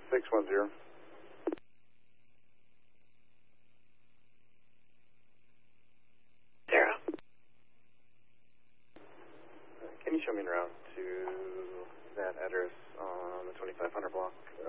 610. Zero. Can you show me en route to that address on the 2500 block